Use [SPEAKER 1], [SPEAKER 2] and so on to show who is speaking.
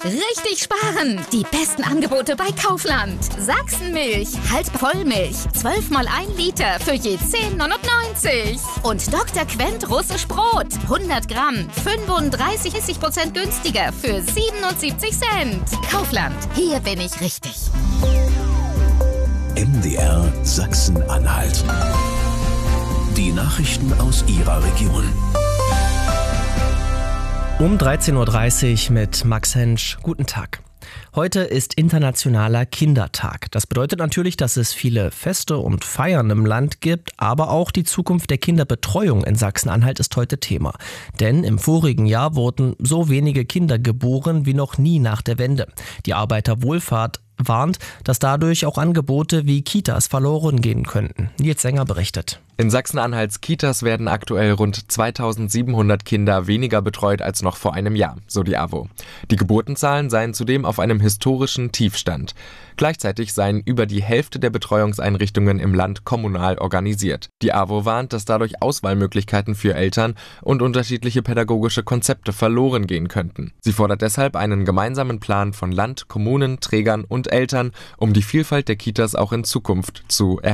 [SPEAKER 1] Richtig sparen! Die besten Angebote bei Kaufland. Sachsenmilch, haltbar Vollmilch, 12 mal 1 Liter für je 10,99. Und Dr. Quent russisch Brot, 100 Gramm, 35% günstiger für 77 Cent. Kaufland, hier bin ich richtig.
[SPEAKER 2] MDR Sachsen-Anhalt. Die Nachrichten aus Ihrer Region.
[SPEAKER 3] Um 13.30 Uhr mit Max Hensch. Guten Tag. Heute ist Internationaler Kindertag. Das bedeutet natürlich, dass es viele Feste und Feiern im Land gibt, aber auch die Zukunft der Kinderbetreuung in Sachsen-Anhalt ist heute Thema. Denn im vorigen Jahr wurden so wenige Kinder geboren wie noch nie nach der Wende. Die Arbeiterwohlfahrt warnt, dass dadurch auch Angebote wie Kitas verloren gehen könnten. Nils Sänger berichtet.
[SPEAKER 4] In Sachsen-Anhalts Kitas werden aktuell rund 2700 Kinder weniger betreut als noch vor einem Jahr, so die AWO. Die Geburtenzahlen seien zudem auf einem historischen Tiefstand. Gleichzeitig seien über die Hälfte der Betreuungseinrichtungen im Land kommunal organisiert. Die AWO warnt, dass dadurch Auswahlmöglichkeiten für Eltern und unterschiedliche pädagogische Konzepte verloren gehen könnten. Sie fordert deshalb einen gemeinsamen Plan von Land, Kommunen, Trägern und Eltern, um die Vielfalt der Kitas auch in Zukunft zu erhalten.